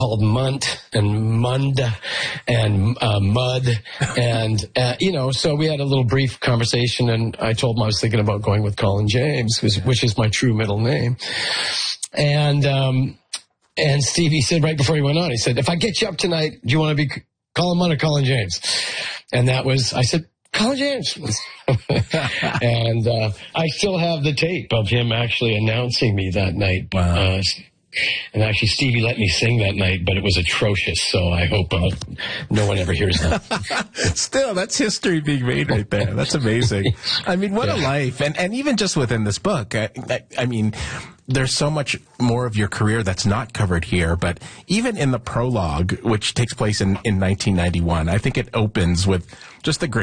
called Munt and Mund and Mud. And, so we had a little brief conversation, and I told him I was thinking about going with Colin James, which is my true middle name. And Stevie said right before he went on, he said, if I get you up tonight, do you want to be Colin Munt or Colin James? And I said, Colin James. And I still have the tape of him actually announcing me that night. Wow. And actually, Stevie let me sing that night, but it was atrocious, so I hope no one ever hears that. Still, that's history being made right there. That's amazing. I mean, what a life. And even just within this book, I mean, there's so much more of your career that's not covered here, but even in the prologue, which takes place in 1991, I think it opens with just the great